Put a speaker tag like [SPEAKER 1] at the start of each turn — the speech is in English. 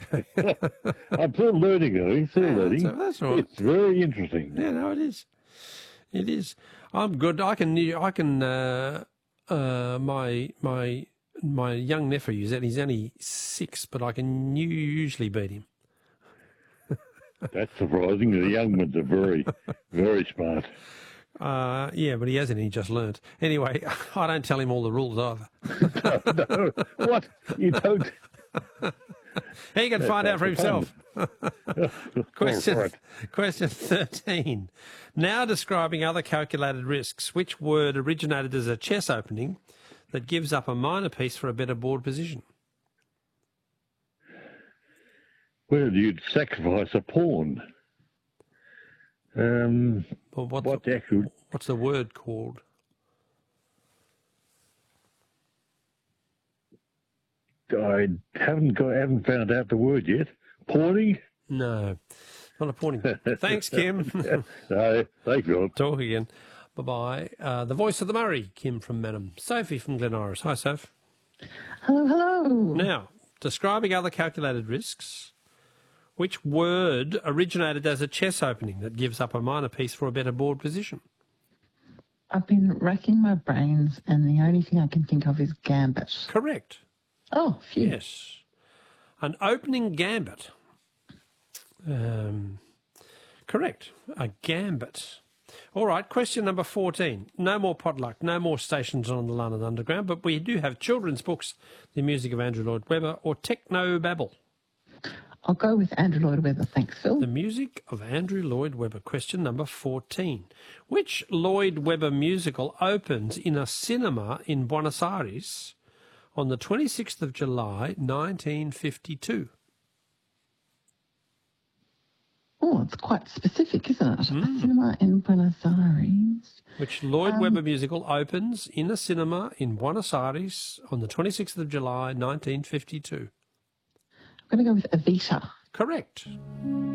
[SPEAKER 1] I'm still learning, though. Still learning.
[SPEAKER 2] That's all right.
[SPEAKER 1] It's very interesting.
[SPEAKER 2] Yeah, no, it is. It is. I'm good. My young nephew, he's only 6, but I can usually beat him.
[SPEAKER 1] That's surprising. The young ones are very, very smart.
[SPEAKER 2] Yeah, but he hasn't. He just learnt. Anyway, I don't tell him all the rules either.
[SPEAKER 1] No, what? You don't?
[SPEAKER 2] He can find out for himself.
[SPEAKER 1] Question
[SPEAKER 2] 13. Now describing other calculated risks, which word originated as a chess opening that gives up a minor piece for a better board position?
[SPEAKER 1] Well, you'd sacrifice a pawn.
[SPEAKER 2] Well, what's the word called?
[SPEAKER 1] I haven't found out the word yet. Pawning?
[SPEAKER 2] No, not a pawning. Thanks, Kim.
[SPEAKER 1] No, thank you.
[SPEAKER 2] Talk again. Bye-bye. The voice of the Murray, Kim from Manham. Sophie from Glen Iris. Hi, Soph.
[SPEAKER 3] Hello.
[SPEAKER 2] Now, describing other calculated risks, which word originated as a chess opening that gives up a minor piece for a better board position?
[SPEAKER 3] I've been racking my brains, and the only thing I can think of is gambit.
[SPEAKER 2] Correct.
[SPEAKER 3] Oh, phew.
[SPEAKER 2] Yes. An opening gambit. Correct. A gambit. All right, question number 14. No more potluck, no more stations on the London Underground, but we do have children's books, the music of Andrew Lloyd Webber, or Techno Babble.
[SPEAKER 3] I'll go with Andrew Lloyd Webber, thanks, Phil.
[SPEAKER 2] The music of Andrew Lloyd Webber. Question number 14. Which Lloyd Webber musical opens in a cinema in Buenos Aires on the 26th of July, 1952?
[SPEAKER 3] Oh, it's quite specific, isn't it? A cinema in Buenos Aires.
[SPEAKER 2] Which Lloyd Webber musical opens in a cinema in Buenos Aires on the 26th of July, 1952?
[SPEAKER 3] I'm going to go with Evita.
[SPEAKER 2] Correct.